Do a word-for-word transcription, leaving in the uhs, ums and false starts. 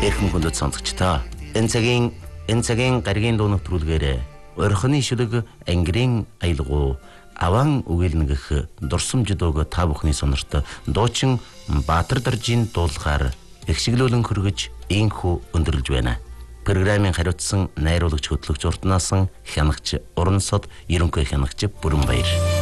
Эрхэм хүндэт сонсогчдоо энэ цагийн энэ цагийн гаригийн дуу нэвтрүүлгээр орхины шүлэг ангирын аялгуу аван үгэлнэгэх дурсамж дууг та бүхний сонорт дуучин Баатар даржийн дуулахаар ихшиглүүлэн хөргөж инхүү өндөрлж байна. Программын хариуцсан найруулагч хөтлөгч уртнаасан хянагч Урансод ерөнхий хянагч Бүрэнбаяр.